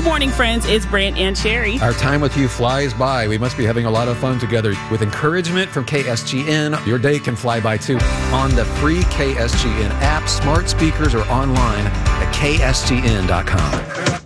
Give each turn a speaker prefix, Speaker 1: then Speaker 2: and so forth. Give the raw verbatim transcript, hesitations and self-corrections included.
Speaker 1: Good morning, friends. It's Brant and Sherry.
Speaker 2: Our time with you flies by. We must be having a lot of fun together. With encouragement from K S G N, your day can fly by too. On the free K S G N app, smart speakers, or online at K S G N dot com.